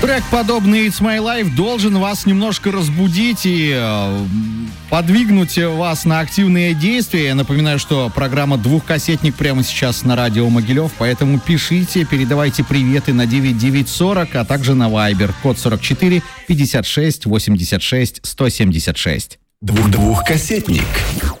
Трек, подобный It's My Life, должен вас немножко разбудить и подвигнуть вас на активные действия. Я напоминаю, что программа «Двухкассетник» прямо сейчас на радио Могилев, поэтому пишите, передавайте приветы на 9940, а также на Viber, код 44 56 86 176. Двухкассетник.